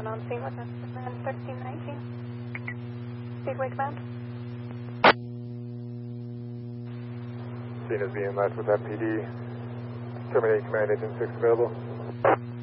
1 on scene with Command 1319. Speedway Command. Scene is being left with MPD. Terminate Command Agent 6 available.